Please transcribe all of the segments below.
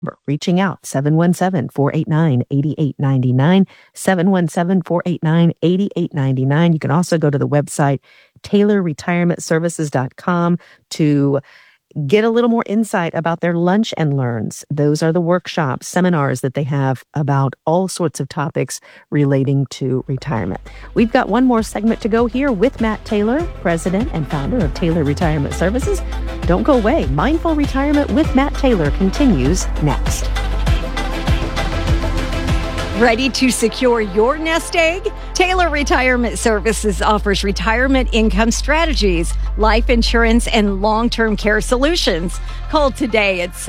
reaching out, 717-489-8899, 717-489-8899. You can also go to the website, TaylorRetirementServices.com, to get a little more insight about their lunch and learns. Those are the workshops, seminars that they have about all sorts of topics relating to retirement. We've got one more segment to go here with Matt Taylor, president and founder of Taylor Retirement Services. Don't go away. Mindful Retirement with Matt Taylor continues next. Ready to secure your nest egg? Taylor Retirement Services offers retirement income strategies, life insurance, and long-term care solutions. Call today at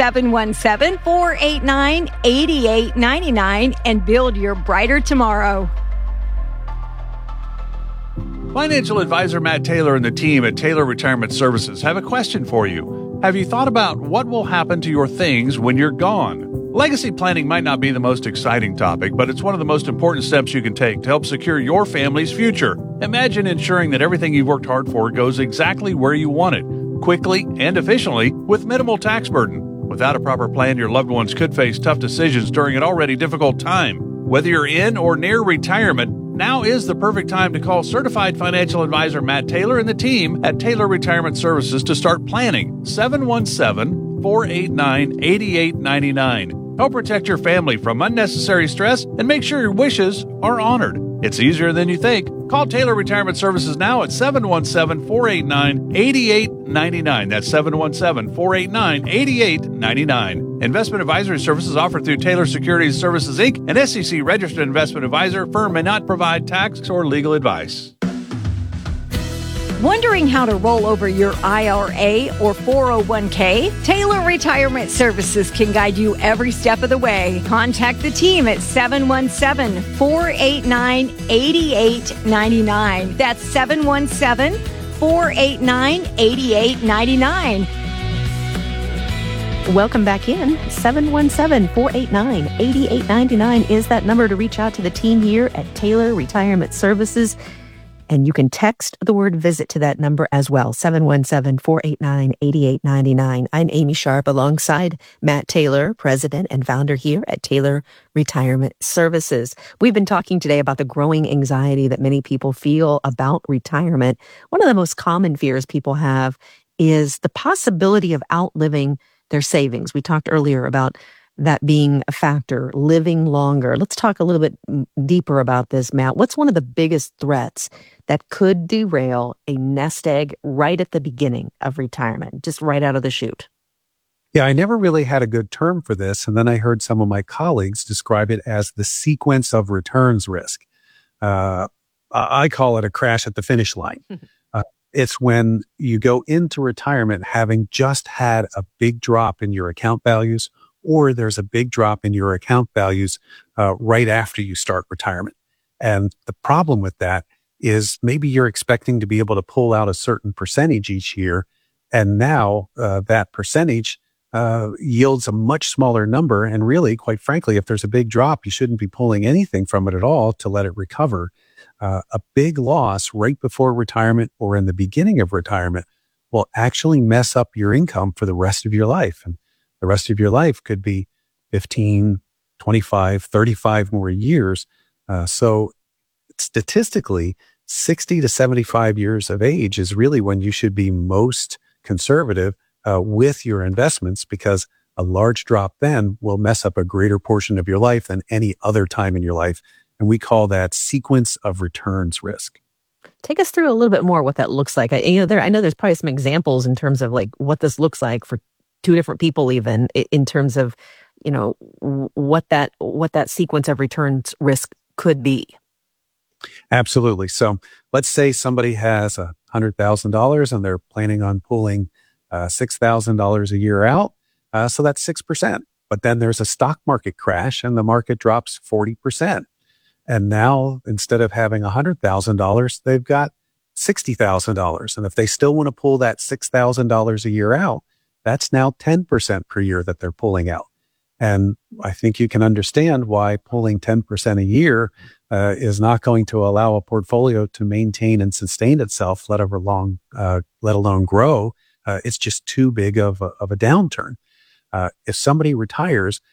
717-489-8899 and build your brighter tomorrow. Financial advisor Matt Taylor and the team at Taylor Retirement Services have a question for you. Have you thought about what will happen to your things when you're gone? Legacy planning might not be the most exciting topic, but it's one of the most important steps you can take to help secure your family's future. Imagine ensuring that everything you've worked hard for goes exactly where you want it, quickly and efficiently, with minimal tax burden. Without a proper plan, your loved ones could face tough decisions during an already difficult time. Whether you're in or near retirement, now is the perfect time to call certified financial advisor Matt Taylor and the team at Taylor Retirement Services to start planning. 717-489-8899. Help protect your family from unnecessary stress and make sure your wishes are honored. It's easier than you think. Call Taylor Retirement Services now at 717-489-8899. That's 717-489-8899. Investment advisory services offered through Taylor Securities Services, Inc., an SEC-registered investment advisor. Firm may not provide tax or legal advice. Wondering how to roll over your IRA or 401k? Taylor Retirement Services can guide you every step of the way. Contact the team at 717-489-8899. That's 717-489-8899. Welcome back in. 717-489-8899 is that number to reach out to the team here at Taylor Retirement Services. And you can text the word visit to that number as well, 717-489-8899. I'm Amy Sharp alongside Matt Taylor, president and founder here at Taylor Retirement Services. We've been talking today about the growing anxiety that many people feel about retirement. One of the most common fears people have is the possibility of outliving their savings. We talked earlier about that being a factor, living longer. Let's talk a little bit deeper about this, Matt. What's one of the biggest threats that could derail a nest egg right at the beginning of retirement, just right out of the chute? Yeah, I never really had a good term for this. And then I heard some of my colleagues describe it as the sequence of returns risk. I call it a crash at the finish line. It's when you go into retirement having just had a big drop in your account values, or there's a big drop in your account values right after you start retirement. And the problem with that is maybe you're expecting to be able to pull out a certain percentage each year. And now that percentage yields a much smaller number. And really, quite frankly, if there's a big drop, you shouldn't be pulling anything from it at all to let it recover. A big loss right before retirement or in the beginning of retirement will actually mess up your income for the rest of your life. And the rest of your life could be 15, 25, 35 more years. So statistically, 60 to 75 years of age is really when you should be most conservative with your investments, because a large drop then will mess up a greater portion of your life than any other time in your life. And we call that sequence of returns risk. Take us through a little bit more what that looks like. I know there's probably some examples in terms of like what this looks like for two different people, even in terms of, what that sequence of returns risk could be. Absolutely. So let's say somebody has $100,000 and they're planning on pulling $6,000 a year out. So that's 6%. But then there's a stock market crash and the market drops 40%. And now instead of having $100,000, they've got $60,000. And if they still want to pull that $6,000 a year out, that's now 10% per year that they're pulling out. And I think you can understand why pulling 10% a year is not going to allow a portfolio to maintain and sustain itself, let alone grow. It's just too big of a downturn. If somebody retires